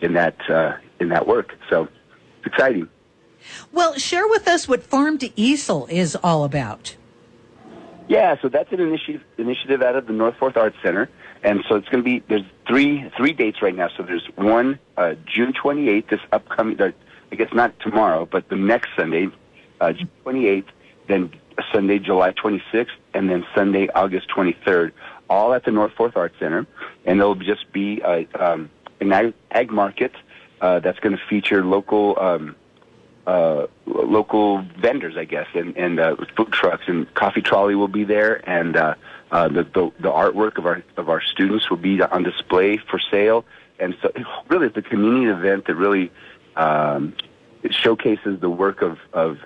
in that work. So it's exciting. Well, share with us what Farm to Easel is all about. Yeah, so that's an initiative out of the North Fourth Arts Center, and so it's going to be, there's three dates right now. So there's one June 28th, this upcoming, I guess not tomorrow, but the next Sunday, June 28th, then Sunday, July 26th, and then Sunday, August 23rd, all at the North Fourth Arts Center, and there'll just be an ag market that's going to feature local vendors, I guess, and food trucks, and Coffee Trolley will be there, and the artwork of our students will be on display for sale. And so, really, it's a community event that really it showcases the work of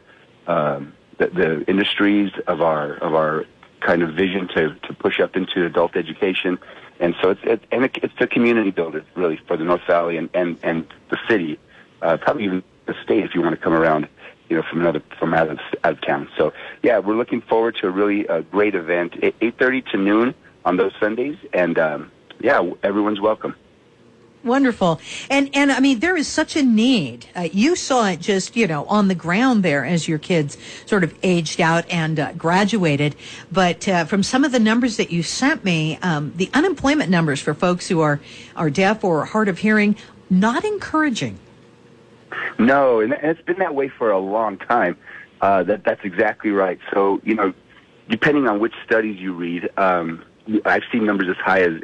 the industries of our kind of vision to push up into adult education. And so it's a community builder, really, for the North Valley and the city, probably even the state if you want to come around, from out of town. So yeah, we're looking forward to a really great event, 8:30 to noon on those Sundays, and everyone's welcome. Wonderful. And I mean, there is such a need. You saw it just, on the ground there as your kids sort of aged out and graduated. But from some of the numbers that you sent me, the unemployment numbers for folks who are deaf or hard of hearing, not encouraging. No, and it's been that way for a long time. That's exactly right. So, depending on which studies you read, I've seen numbers as high as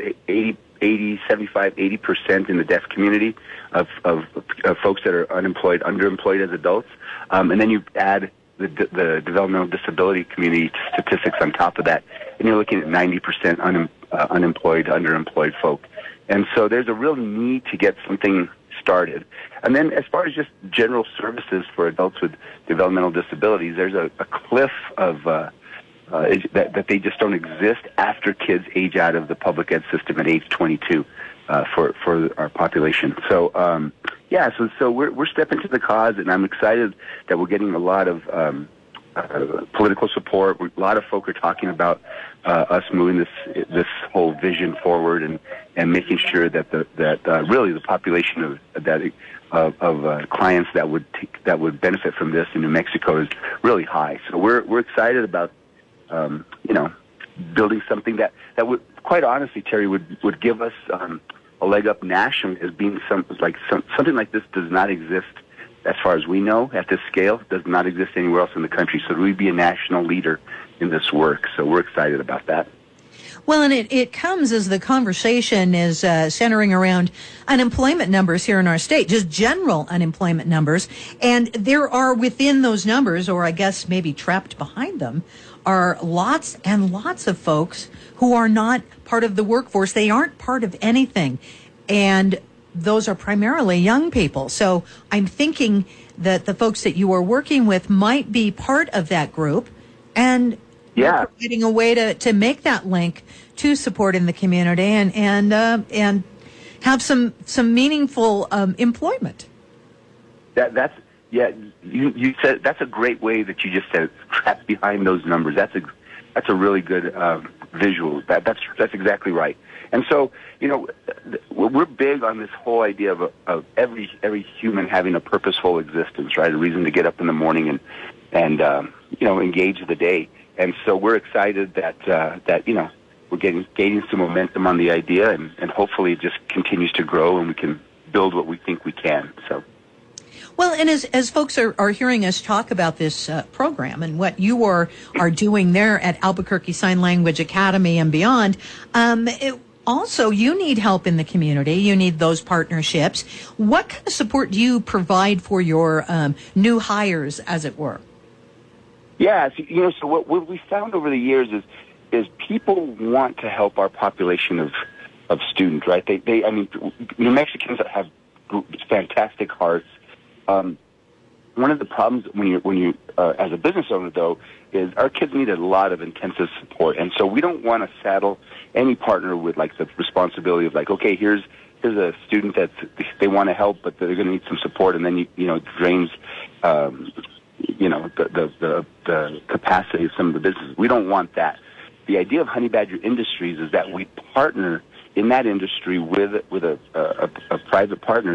80% in the deaf community of folks that are unemployed, underemployed as adults. And then you add the developmental disability community statistics on top of that, and you're looking at 90% unemployed, underemployed folk. And so there's a real need to get something started. And then as far as just general services for adults with developmental disabilities, there's a cliff of that they just don't exist after kids age out of the public ed system at age 22 for our population. So so we're stepping to the cause, and I'm excited that we're getting a lot of political support. A lot of folk are talking about us moving this whole vision forward and making sure that really the population of clients that would benefit from this in New Mexico is really high. So we're excited about building something that would, quite honestly, Terry, would give us a leg up nationally, as being something like this does not exist, as far as we know, at this scale, does not exist anywhere else in the country. So we'd be a national leader in this work. So we're excited about that. Well, and it comes as the conversation is centering around unemployment numbers here in our state, just general unemployment numbers. And there are within those numbers, or I guess maybe trapped behind them, are lots and lots of folks who are not part of the workforce. They aren't part of anything. And those are primarily young people. So I'm thinking that the folks that you are working with might be part of that group, and providing a way to make that link to support in the community and have some meaningful employment. You said that's a great way that you just said, trapped behind those numbers. That's a really good visual. That's exactly right. And so, we're big on this whole idea of every human having a purposeful existence, right? A reason to get up in the morning and engage the day. And so we're excited that we're gaining some momentum on the idea, and hopefully it just continues to grow, and we can build what we think we can. So. Well, and as folks are hearing us talk about this program and what you are doing there at Albuquerque Sign Language Academy and beyond, also you need help in the community. You need those partnerships. What kind of support do you provide for your new hires, as it were? Yeah, so what we found over the years is people want to help our population of students, right? New Mexicans have fantastic hearts. One of the problems when you as a business owner, though, is our kids need a lot of intensive support, and so we don't want to saddle any partner with the responsibility of okay, here's a student that they want to help, but they're going to need some support, and then it drains the capacity of some of the businesses. We don't want that. The idea of Honey Badger Industries is that we partner in that industry with a private partner